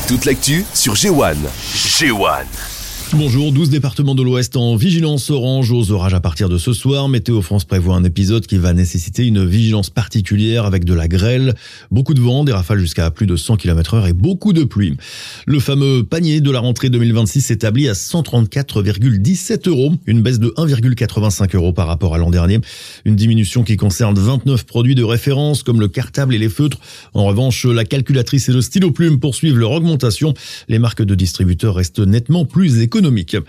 Toute l'actu sur G1. G1. Bonjour, 12 départements de l'Ouest en vigilance orange aux orages à partir de ce soir. Météo France prévoit un épisode qui va nécessiter une vigilance particulière avec de la grêle, beaucoup de vent, des rafales jusqu'à plus de 100 km/h et beaucoup de pluie. Le fameux panier de la rentrée 2026 s'établit à 134,17 €, une baisse de 1,85 € par rapport à l'an dernier. Une diminution qui concerne 29 produits de référence comme le cartable et les feutres. En revanche, la calculatrice et le stylo plume poursuivent leur augmentation. Les marques de distributeurs restent nettement plus économiques.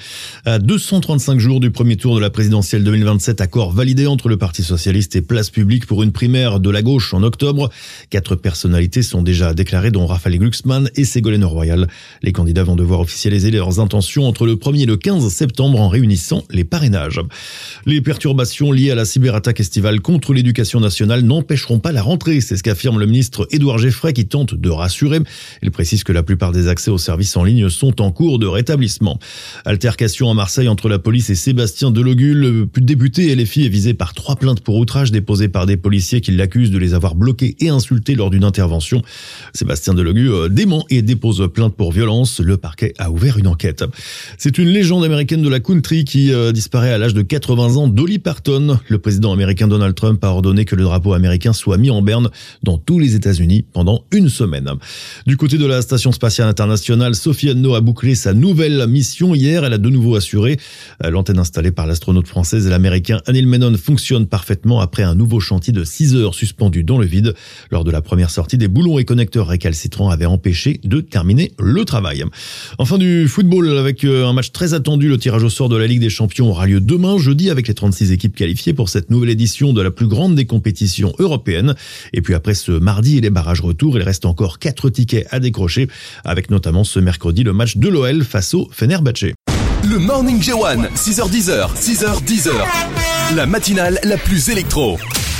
À 235 jours du premier tour de la présidentielle 2027, accord validé entre le Parti socialiste et Place Publique pour une primaire de la gauche en octobre. 4 personnalités sont déjà déclarées, dont Raphaël Glucksmann et Ségolène Royal. Les candidats vont devoir officialiser leurs intentions entre le 1er et le 15 septembre en réunissant les parrainages. Les perturbations liées à la cyberattaque estivale contre l'éducation nationale n'empêcheront pas la rentrée. C'est ce qu'affirme le ministre Édouard Geffray qui tente de rassurer. Il précise que la plupart des accès aux services en ligne sont en cours de rétablissement. Altercation à Marseille entre la police et Sébastien Delogu. Le député LFI est visé par 3 plaintes pour outrage déposées par des policiers qui l'accusent de les avoir bloqués et insultés lors d'une intervention. Sébastien Delogu dément et dépose plainte pour violence. Le parquet a ouvert une enquête. C'est une légende américaine de la country qui disparaît à l'âge de 80 ans, Dolly Parton. Le président américain Donald Trump a ordonné que le drapeau américain soit mis en berne dans tous les États-Unis pendant une semaine. Du côté de la station spatiale internationale, Sophie Anno a bouclé sa nouvelle mission. Hier, elle a de nouveau assuré. L'antenne installée par l'astronaute française et l'américain Anil Menon fonctionne parfaitement après un nouveau chantier de 6 heures suspendu dans le vide. Lors de la première sortie, des boulons et connecteurs récalcitrants avaient empêché de terminer le travail. Enfin, du football avec un match très attendu. Le tirage au sort de la Ligue des Champions aura lieu demain, jeudi, avec les 36 équipes qualifiées pour cette nouvelle édition de la plus grande des compétitions européennes. Et puis après ce mardi et les barrages retour, il reste encore 4 tickets à décrocher, avec notamment ce mercredi le match de l'OL face au Fenerbahçe. Le Morning G1, 6h10, 6h10. La matinale la plus électro.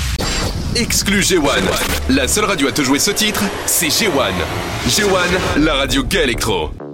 Exclu G1. La seule radio à te jouer ce titre, c'est G1. G1, la radio gay électro.